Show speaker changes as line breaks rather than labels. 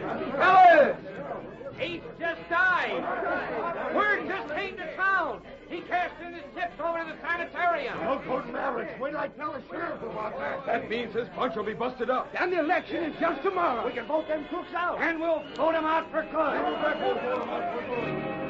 Fellas! He's just died. Word just came to town. He cast in his chips over to the sanitarium.
No good Mavericks. Wait till I tell the sheriff about that.
That means his bunch will be busted up.
And the election is just tomorrow. We can vote them crooks out.
And we'll vote him out for good.